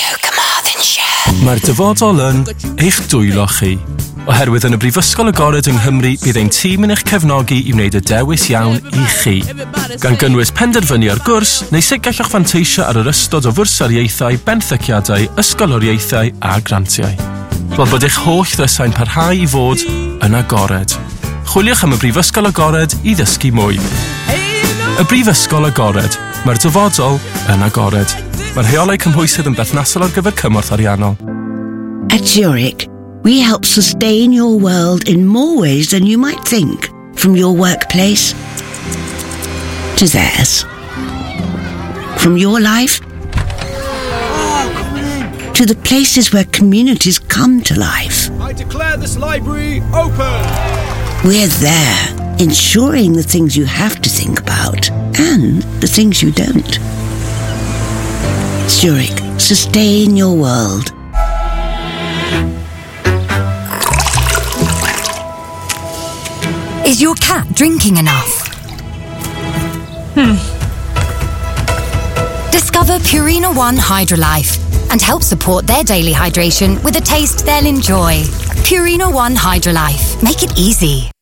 Joe Carmarthenshire. Mae'r dyfodol yn eich dwylo chi. Oherwydd yn y Brifysgol Agored yng Nghymru bydd ein tîm yn eich cefnogi i wneud y dewis iawn i chi. Gan gynnwys penderfynu ar gwrs, neu sut gallwch fanteisio ar yr ystod o fwrsariaethau, benthyciadau, ysgoloriaethau a grantiau. Fel bod eich holl ddysau'n parhau i fod yn agored. Chwiliwch am y Brifysgol Agored i ddysgu mwy. Y Brifysgol Agored. Mae'r dyfodol yn agored. Mae'r rheolau cymhwysydd yn berthnasol ar gyfer cymorth ariannol. At Zurich, we help sustain your world in more ways than you might think. From your workplace to theirs. From your life to the places where communities come to life. I declare this library open. We're there, ensuring the things you have to think about and the things you don't. Zurich, sustain your world. Is your cat drinking enough? Discover Purina One Hydrolife and help support their daily hydration with a taste they'll enjoy. Purina One Hydrolife. Make it easy.